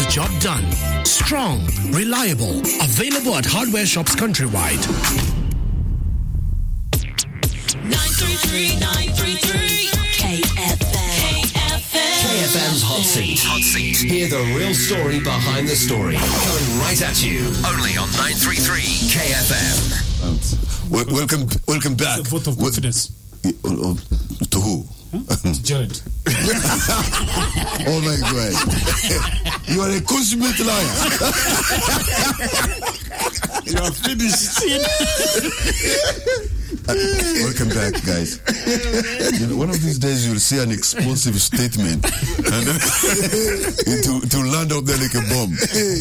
the job done. Strong, reliable, available at hardware shops countrywide. 933 KFM. KFM's Hot Seat. Hear the real story behind the story. Coming right at you. Only on 933 KFM. Welcome back. It's a vote of confidence. To who? Jared. Oh my God. You are a consummate liar. You are finished. Welcome back, guys. One of these days you'll see an explosive statement and to land out there like a bomb.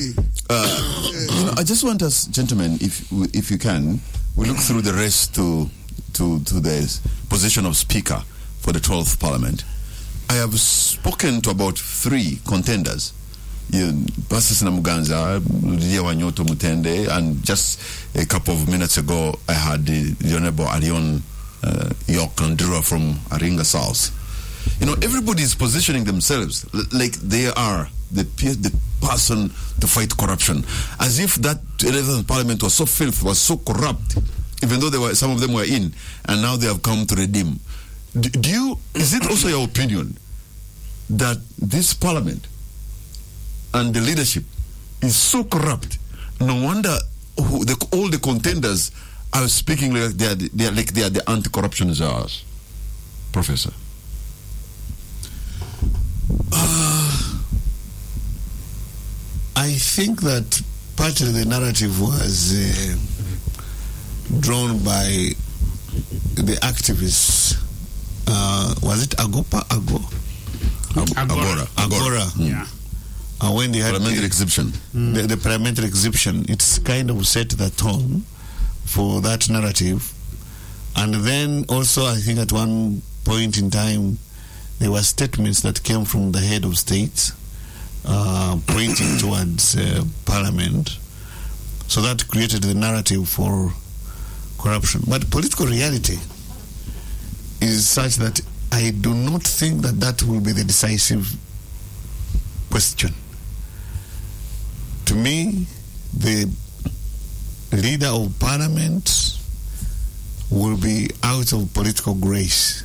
I just want us, gentlemen, if you can, we look through the rest to the position of Speaker for the 12th Parliament. I have spoken to about 3 contenders. Basis Namuganza, Lidia Wanyoto Mutende, and just a couple of minutes ago I had the Honorable Arion York Ndura from Aringa South. Everybody is positioning themselves like they are the person to fight corruption, as if that 11th Parliament was so filthy, was so corrupt, even though some of them were in, and now they have come to redeem. Is it also your opinion that this Parliament and the leadership is so corrupt? No wonder all the contenders are speaking like they are the anti-corruption czars. Professor. I think that partly the narrative was drawn by the activists. Was it Agora? Yeah. When they had parliamentary exhibition. The parliamentary exhibition, it's kind of set the tone for that narrative. And then also, I think at one point in time, there were statements that came from the head of state pointing towards parliament. So that created the narrative for corruption. But political reality is such that I do not think that will be the decisive question. To me, the leader of parliament will be out of political grace.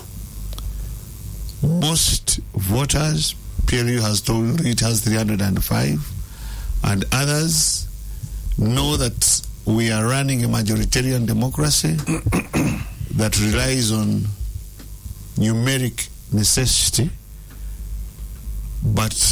Most voters, PLU has told it has 305, and others know that we are running a majoritarian democracy that relies on numeric necessity, but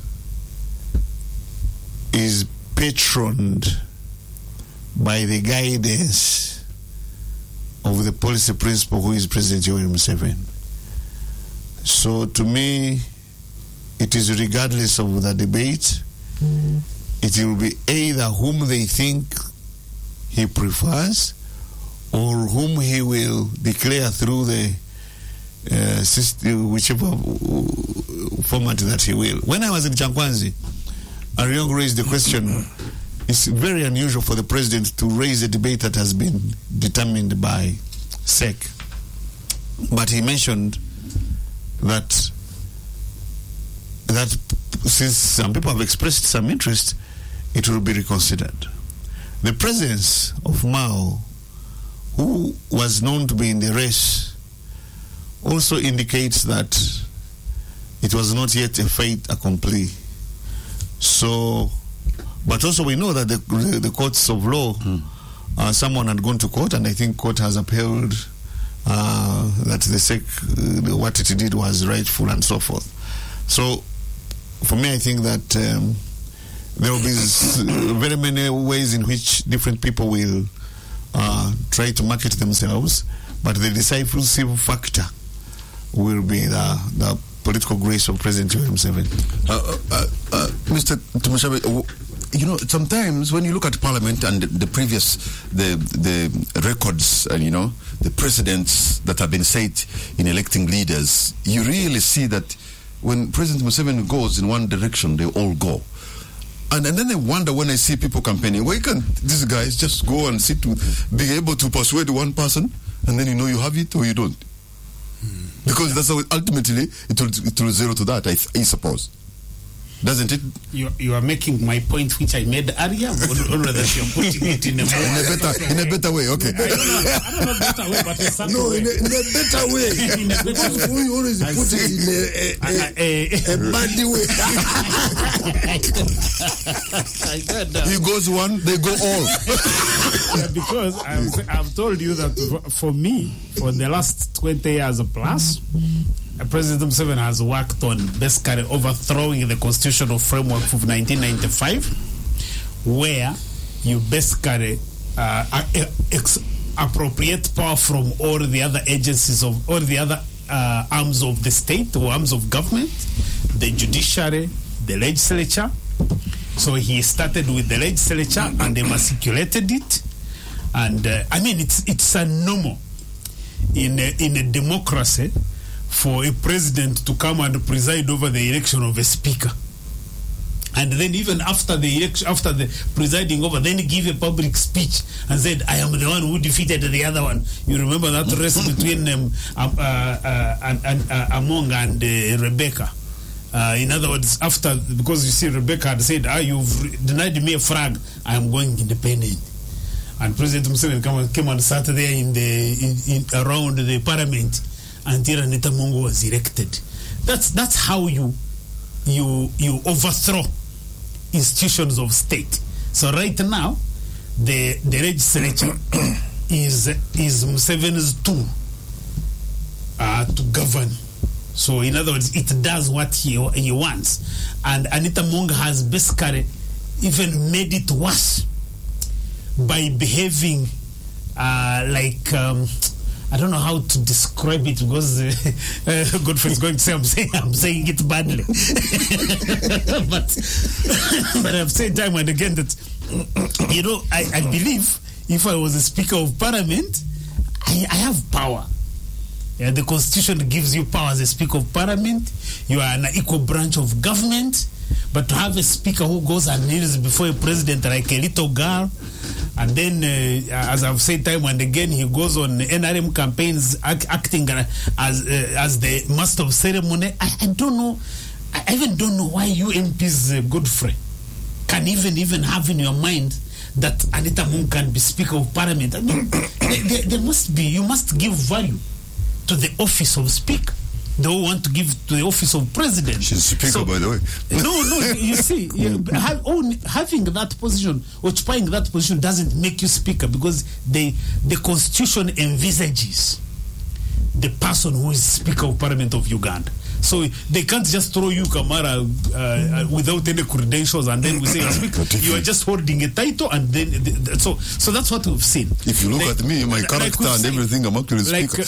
is patroned by the guidance of the policy principal who is President Yoweri Museveni. So to me, it is regardless of the debate, it will be either whom they think he prefers or whom he will declare through the system, whichever format that he will. When I was in Chankwanzi, Ariong raised the question, it's very unusual for the president to raise a debate that has been determined by SEC. But he mentioned that since some people have expressed some interest, it will be reconsidered. The presence of Mao, who was known to be in the race, also indicates that it was not yet a fait accompli. So, but also we know that the courts of law, someone had gone to court, and I think court has upheld that the SEC, what it did was rightful and so forth. So, for me, I think that there will be very many ways in which different people will try to market themselves, but the decisive factor will be the political grace of President Yoweri Museveni. Mr. Tumushabe, sometimes when you look at Parliament and the previous, the records and, the precedents that have been set in electing leaders, you really see that when President Museveni goes in one direction, they all go. And then I wonder when I see people campaigning, why can't these guys just go and be able to persuade one person, and then you have it or you don't? Because that's how ultimately it will zero to that, I suppose. Doesn't it? You are making my point, which I made earlier, or that you're putting it in a better way. Okay. I don't know better way, but a certain way. In a better way. In a better way. We always put it in a bad way. He goes one, they go all. Yeah, because I've told you that for me, for the last 20 years plus, President Museveni has worked on basically overthrowing the constitutional framework of 1995, where you basically appropriate power from all the other agencies of all the other arms of the state or arms of government, the judiciary, the legislature. So he started with the legislature and emasculated it. And I mean, it's a normal in a democracy for a president to come and preside over the election of a speaker, and then even after the election, after the presiding over, then give a public speech and said, "I am the one who defeated the other one." You remember that race between Among and Rebecca. In other words, after, because you see, Rebecca had said, "You've denied me a flag, I am going independent." And President Museveni came and sat there in around the parliament until Anita Mungo was elected. That's how you overthrow institutions of state. So right now, the legislature is Museveni's tool to govern. So in other words, it does what he wants, and Anita Mungo has basically even made it worse by behaving like. I don't know how to describe it, because Godfrey is going to say I'm saying it badly. but I've said time and again that, you know, I believe if I was a Speaker of Parliament, I have power. Yeah, the Constitution gives you power as a Speaker of Parliament. You are an equal branch of government. But to have a speaker who goes and kneels before a president like a little girl, and then, as I've said time and again, he goes on NRM campaigns acting as the master of ceremony. I don't know. I even don't know why you MPs, Godfrey, can even have in your mind that Anita Mungo can be Speaker of Parliament. I mean, there must be. You must give value to the office of Speaker. They all want to give to the office of president. She's speaker, by the way. No, you see, having that position, occupying that position doesn't make you speaker, because the constitution envisages the person who is Speaker of Parliament of Uganda. So they can't just throw you, Kamara, without any credentials, and then we say you're speaker. You are just holding a title, and then so that's what we've seen. If you look at me, my character and everything, I'm actually speaker.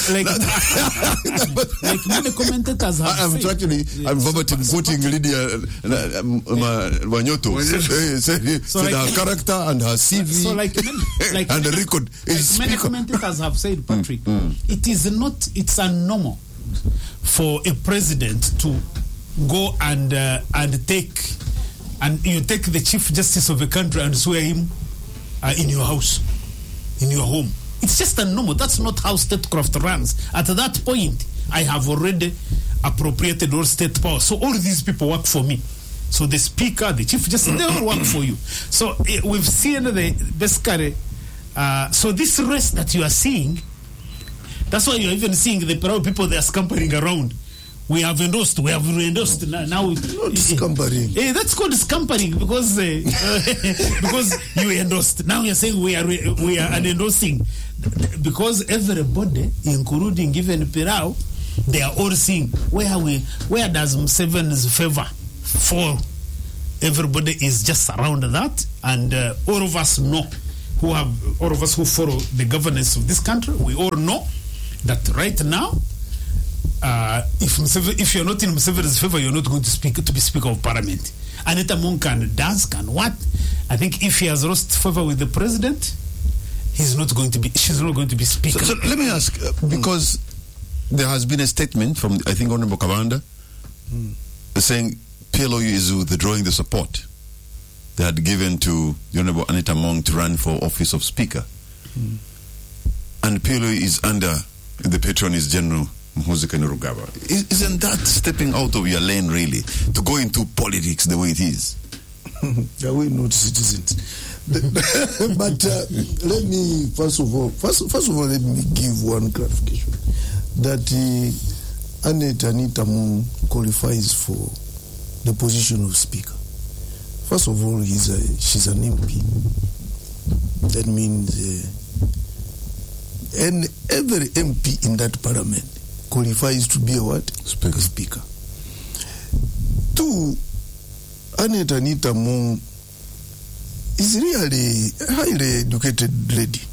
Like many commentators have said. I'm verbatim quoting Lydia Wanyoto. Said her character and her CV and the record is many speaker. commentators have said, Patrick, it's unnormal for a president to go and take the Chief Justice of a country and swear him in your house, in your home. It's just unnormal. That's not how statecraft runs. At that point, I have already appropriated all state power. So all these people work for me. So the Speaker, the Chief Justice, they all work for you. So we've seen basically. So this race that you are seeing, that's why you're even seeing the people they are scampering around. We have endorsed now. Not scampering. That's called scampering, because because you endorsed. Now you're saying we are unendorsing, because everybody, including even Pirao, they are all seeing where does Museveni's favor fall. Everybody is just around that, and all of us know all of us who follow the governance of this country, we all know that right now, if you're not in Museveni's favor, you're not going to be Speaker of Parliament. Anita Mungo can what? I think if he has lost favor with the president, she's not going to be Speaker. So let me ask, because there has been a statement from, I think, Honorable Kabanda, saying PLO is withdrawing the support they had given to the Honorable Anita Mungo to run for office of Speaker. And PLO is under the patronage general Mhozi Kainerugaba. Isn't that stepping out of your lane, really, to go into politics the way it is? Are we not citizens? But let me first of all, let me give one clarification that Anita Moon qualifies for the position of Speaker. First of all, she's an MP. That means, and every MP in that parliament qualifies to be a what? Speaker. Two, Anita Moon is really a highly educated lady.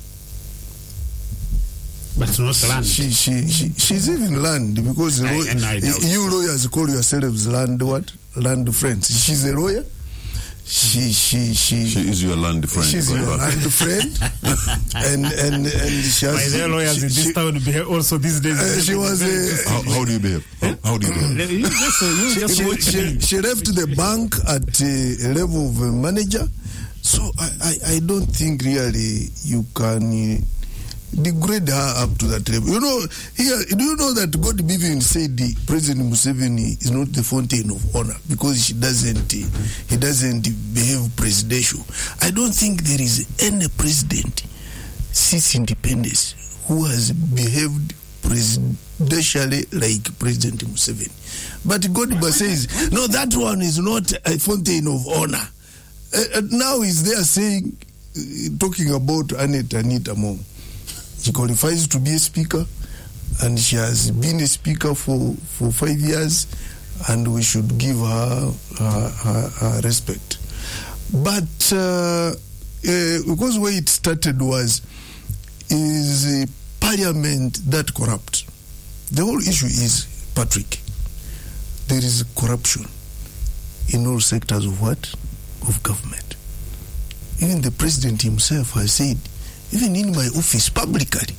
But not land. She's even land because you lawyers call yourselves land what? Land friends. She's a lawyer. She is your land friend. She's your land friend, and she has. By their lawyers in this town behave also these days. She was. How do you behave? How do you behave? She left the bank at a level of a manager, so I don't think really you can degrade her up to that level. You know, here, do you know that God even said President Museveni is not the fountain of honor because he doesn't behave presidential. I don't think there is any president since independence who has behaved presidentially like President Museveni. But God says, no, that one is not a fountain of honor. Now he's there saying, talking about Anita Moon. She qualifies to be a speaker, and she has been a speaker for 5 years, and we should give her respect. But because where it started is a parliament that corrupt. The whole issue is, Patrick, there is corruption in all sectors of what? Of government. Even the president himself has said, even in my office publicly,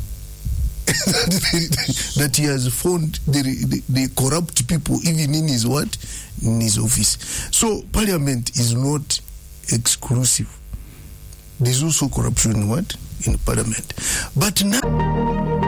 that he has found the corrupt people even in his what? In his office. So parliament is not exclusive. There's also corruption in what? In parliament. But now